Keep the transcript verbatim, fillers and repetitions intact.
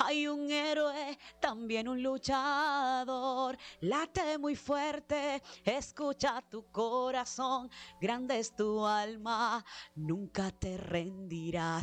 hay un héroe, también un luchador. Late muy fuerte, escucha tu corazón, grande es tu alma, nunca te rendirás.